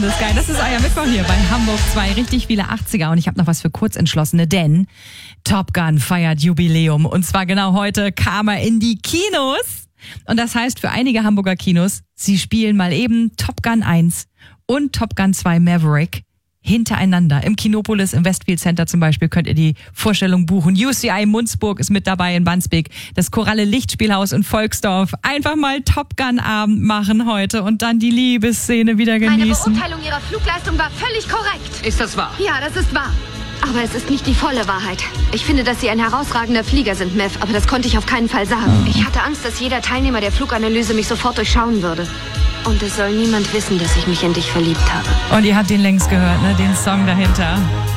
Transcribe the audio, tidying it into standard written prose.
the Sky. Das ist euer Mittwoch hier bei Hamburg 2. Richtig viele 80er. Und ich habe noch was für Kurzentschlossene, denn Top Gun feiert Jubiläum. Und zwar genau heute kam er in die Kinos. Und das heißt für einige Hamburger Kinos, sie spielen mal eben Top Gun 1 und Top Gun 2 Maverick hintereinander. Im Kinopolis im Westfield Center zum Beispiel könnt ihr die Vorstellung buchen. UCI Munzburg ist mit dabei in Wandsbek. Das Koralle Lichtspielhaus in Volksdorf. Einfach mal Top Gun Abend machen heute und dann die Liebesszene wieder genießen. Meine Beurteilung Ihrer Flugleistung war völlig korrekt. Ist das wahr? Ja, das ist wahr. Aber es ist nicht die volle Wahrheit. Ich finde, dass Sie ein herausragender Flieger sind, Mev, aber das konnte ich auf keinen Fall sagen. Ich hatte Angst, dass jeder Teilnehmer der Fluganalyse mich sofort durchschauen würde. Und es soll niemand wissen, dass ich mich in dich verliebt habe. Und ihr habt den längst gehört, ne? Den Song dahinter.